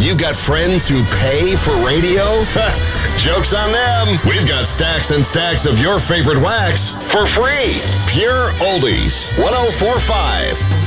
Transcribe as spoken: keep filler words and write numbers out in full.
You got friends who pay for radio? Joke's on them. We've got stacks and stacks of your favorite wax for free. Pure Oldies. one oh four point five